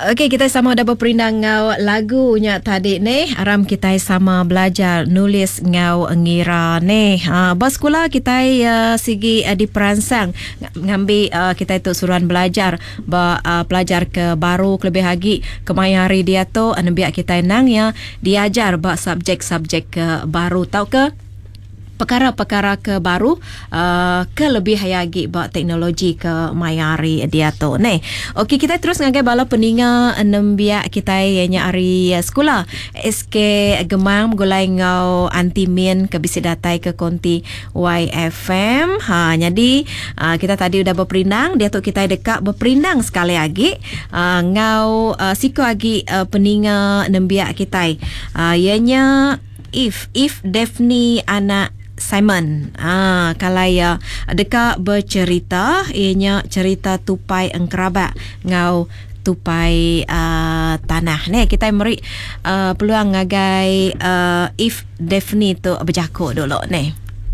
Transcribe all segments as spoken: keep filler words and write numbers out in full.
Okey, kita sama ada berperindang ngau lagunya tadi ni. Aram kita sama belajar nulis ngau ngira ni. Ha, bas sekolah kita uh, sigi uh, diperansang ngambil uh, kita itu suruhan belajar ba uh, pelajar ke baru kelebih lagi kemayari dia tu anabiak kita nang ya diajar ba subjek-subjek ke baru tau ke perkara-perkara ke baru uh, ke lebih hayagi buat teknologi ke mayari dia tu ni. Okey, kita terus ngagai bala peninga enembia kita ianya hari uh, sekolah S K Gemang gulai ngau antimin ke bisi datai ke konti Y F M. Ha, jadi uh, kita tadi udah berperindang, dia tu kita dekat berperindang sekali lagi uh, ngau uh, siko lagi uh, peninga enembia kita. Uh, ianya if if Daphne anak Simon. Ah, kalau ya dekat bercerita, ianya cerita tupai engkerabat ngau tupai uh, tanah. Ni kita meri uh, peluang ngagai uh, if Daphne tu berjakut dulu ni.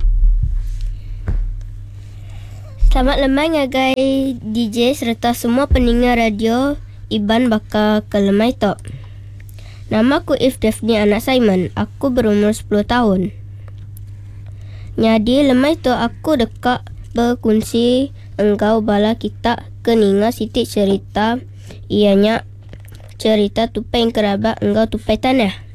Selamat lemai ngagai D J serta semua peningat radio Iban bakal ke lemai tok. Nama aku If Daphne anak Simon. Aku berumur sepuluh tahun. Jadi lemai tu aku dekat berkongsi engkau bala kita keninga sitik cerita ianya cerita tupai kerabat engkau tupai tanah.